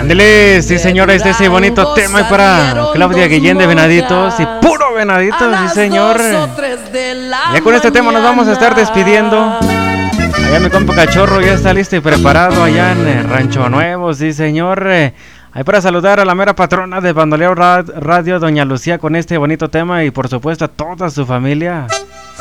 Ándele, sí señores, de ese bonito tema y para Claudia Guillén de Venaditos y puro Venaditos, sí señor. Ya con este tema nos vamos a estar despidiendo. Allá mi compa Cachorro ya está listo y preparado allá en Rancho Nuevo, sí señor. Ahí para saludar a la mera patrona de Bandolero Radio, doña Lucía, con este bonito tema y por supuesto a toda su familia.